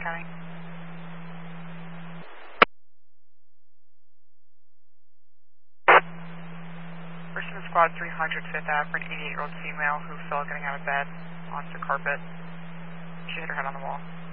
County. Person in squad 300 5th Ave for an 88-year-old female who fell getting out of bed onto the carpet. She hit her head on the wall.